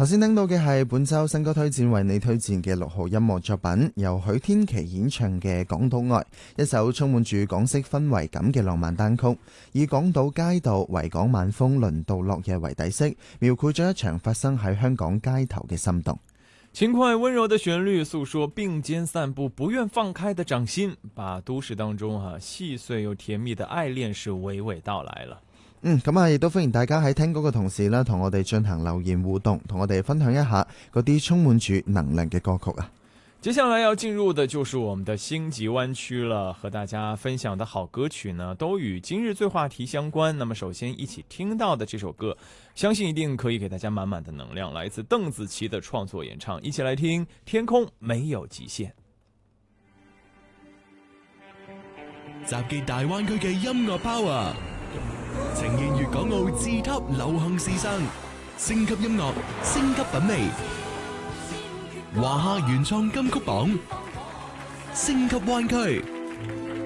頭先聽到嘅係本周新歌推薦，為你推薦嘅6號音樂作品，由許天琪演唱嘅《港島愛》，一首充滿住港式氛圍感嘅浪漫單曲，以港島街道、維港晚風輪到落夜為底色，描繪咗一場發生喺香港街頭嘅心動。 輕快溫柔的旋律訴說並肩散步不願放開的掌心，把都市當中細碎又甜蜜的愛戀是娓娓道來了。 咁啊，亦都歡迎大家喺聽歌嘅同時啦，同我哋進行留言互動，同我哋分享一下嗰啲充滿住能量嘅歌曲啊。 接下來要進入的就是我們的星級灣區了，和大家分享的好歌曲呢，都與今日最話題相關。那麼首先一起聽到的這首歌，相信一定可以給大家滿滿的能量，來自鄧紫棋的創作演唱，一起來聽《天空沒有極限》。 集結大灣區嘅音樂 power， 呈現粵港澳自級流行時尚，升級音樂，升級品味。華夏原創金曲榜，升級灣區。